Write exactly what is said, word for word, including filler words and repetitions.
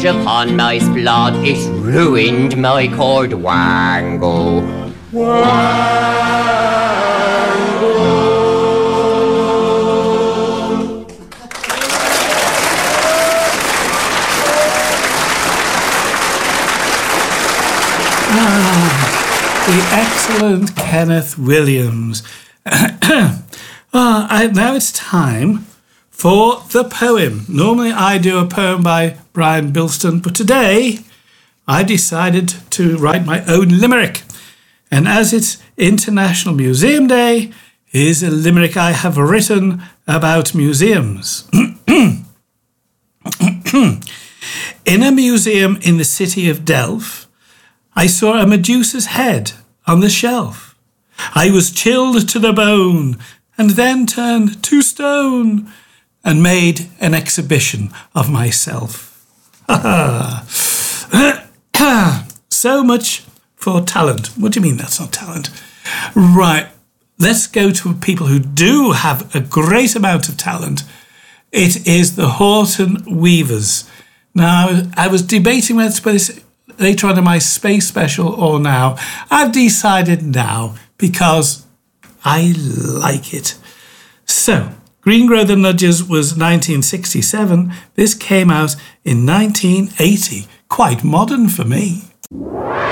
plunge upon my splod, it ruined my chord wango. Ah, the excellent Kenneth Williams. ah, I, now it's time for the poem. Normally I do a poem by Brian Bilston, but today I decided to write my own limerick. And as it's International Museum Day, here's a limerick I have written about museums. In a museum in the city of Delft, I saw a Medusa's head on the shelf. I was chilled to the bone and then turned to stone and made an exhibition of myself. So much for talent. What do you mean that's not talent? Right, let's go to people who do have a great amount of talent. It is the Horton Weavers. Now, I was debating whether to put this later on in my space special or now. I've decided now because I like it. So, Green Grow the Nudgers was nineteen sixty-seven. This came out in nineteen eighty. Quite modern for me.